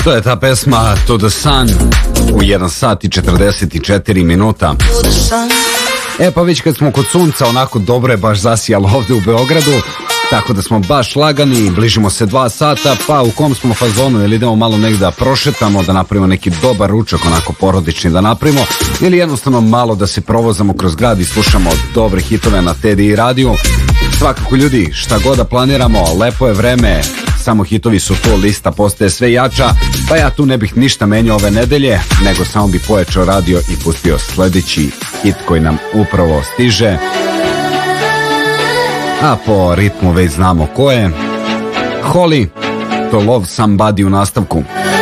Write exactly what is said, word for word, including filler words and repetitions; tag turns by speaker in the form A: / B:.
A: To je ta pesma To the Sun u jedan sat i četrdeset četiri minuta. E pa već kad smo kod sunca, onako dobro je baš zasijalo ovde u Beogradu, tako da smo baš lagani, bližimo se dva sata, pa u kom smo fazonu, ili idemo malo negdje da prošetamo, da napravimo neki dobar ručak, onako porodični da napravimo, ili jednostavno malo da se provozamo kroz grad i slušamo dobre hitove na T D I radiju. Svakako ljudi, šta god da planiramo, lepo je vreme, samo hitovi su tu, lista postaje sve jača, pa ja tu ne bih ništa menjao ove nedelje, nego samo bi pojačao radio i pustio sljedeći hit koji nam upravo stiže. A po ritmu već znamo ko je. Holly, To Love Somebody u nastavku.